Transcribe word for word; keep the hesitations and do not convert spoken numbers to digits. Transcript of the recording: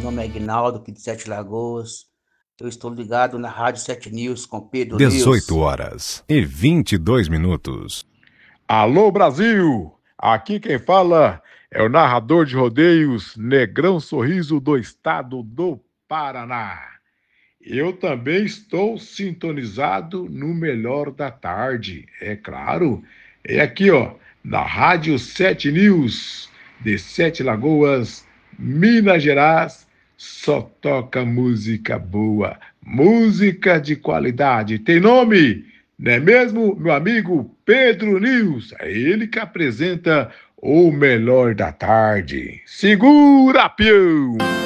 nome é Aguinaldo, aqui de Sete Lagoas. Eu estou ligado na Rádio Sete News com Pedro dezoito News. horas e vinte e dois minutos. Alô, Brasil! Aqui quem fala é o narrador de rodeios Negrão Sorriso do estado do Paraná. Eu também estou sintonizado no Melhor da Tarde, é claro. É aqui, ó, na Rádio Sete News, de Sete Lagoas, Minas Gerais. Só toca música boa, música de qualidade. Tem nome? Não é mesmo, meu amigo Pedro News? É ele que apresenta o Melhor da Tarde. Segura, peão!